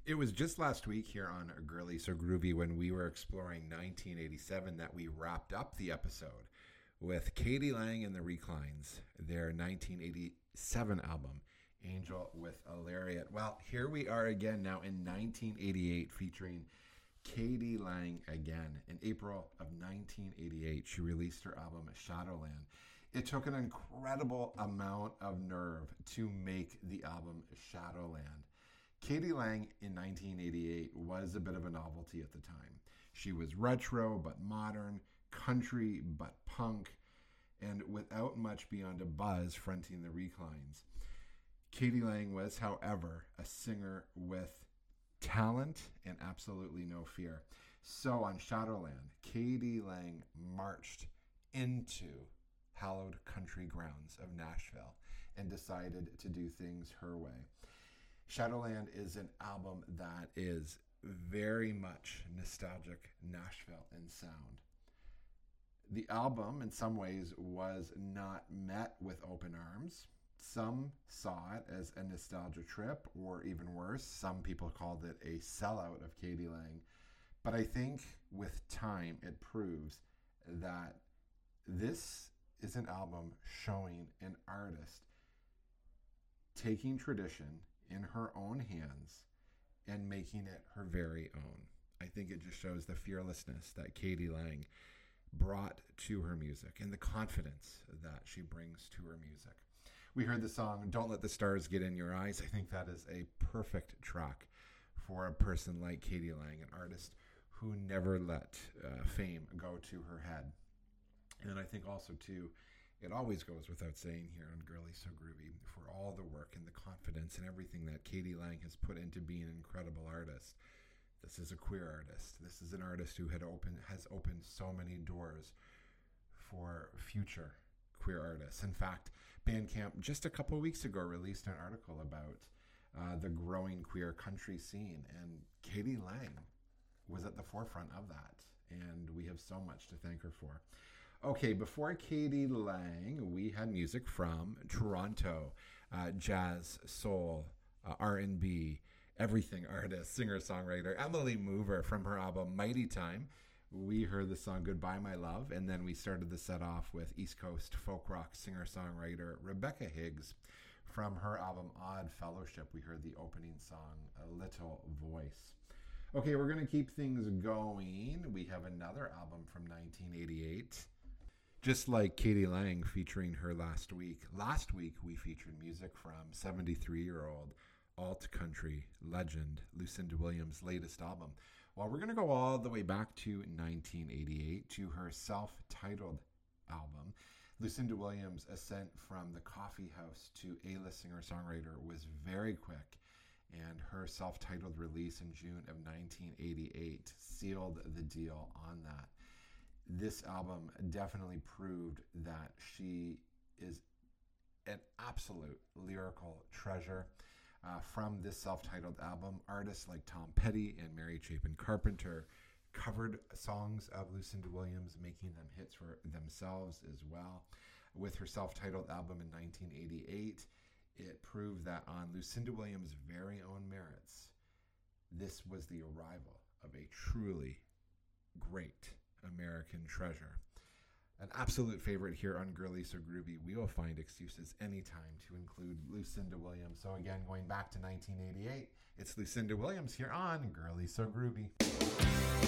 It was just last week here on Girly So Groovy when we were exploring 1987 that we wrapped up the episode with k.d. lang and the Reclines, their 1987 album, Angel with a Lariat. Well, here we are again now in 1988 featuring k.d. lang again. In April of 1988, she released her album Shadowland. It took an incredible amount of nerve to make the album Shadowland. k.d. lang in 1988 was a bit of a novelty at the time. She was retro but modern, country but punk, and without much beyond a buzz fronting the Reclines. k.d. lang was, however, a singer with talent and absolutely no fear. So on Shadowland, k.d. lang marched into hallowed country grounds of Nashville and decided to do things her way. Shadowland is an album that is very much nostalgic Nashville in sound. The album, in some ways, was not met with open arms. Some saw it as a nostalgia trip, or even worse, some people called it a sellout of k.d. lang. But I think with time, it proves that this is an album showing an artist taking tradition in her own hands and making it her very own. I think it just shows the fearlessness that k.d. lang brought to her music and the confidence that she brings to her music. We heard the song Don't Let the Stars Get in Your Eyes. I think that is a perfect track for a person like k.d. lang, an artist who never let fame go to her head. And I think also, too, it always goes without saying here on Girly So Groovy, for all the work and the confidence and everything that k.d. lang has put into being an incredible artist. This is a queer artist. This is an artist who has opened so many doors for future queer artists. In fact, Bandcamp just a couple of weeks ago released an article about the growing queer country scene, and k.d. lang was at the forefront of that, and we have so much to thank her for. Okay, before k.d. lang, we had music from Toronto, jazz, soul, R&B, everything artist, singer-songwriter Emily Mover from her album Mighty Time. We heard the song Goodbye My Love, and then we started the set off with East Coast folk rock singer-songwriter Rebecca Higgs. From her album Odd Fellowship, we heard the opening song A Little Voice. Okay, we're going to keep things going. We have another album from 1988. Just like k.d. lang featuring her last week. Last week, we featured music from 73-year-old alt country legend Lucinda Williams' latest album. Well, we're going to go all the way back to 1988 to her self-titled album. Lucinda Williams' ascent from the coffee house to A-list singer-songwriter was very quick, and her self-titled release in June of 1988 sealed the deal on that. This album definitely proved that she is an absolute lyrical treasure. From this self-titled album, artists like Tom Petty and Mary Chapin Carpenter covered songs of Lucinda Williams, making them hits for themselves as well. With her self-titled album in 1988, it proved that on Lucinda Williams' very own merits, this was the arrival of a truly great American treasure. An absolute favorite here on Girly So Groovy. We will find excuses anytime to include Lucinda Williams. So again, going back to 1988, it's Lucinda Williams here on Girly So Groovy.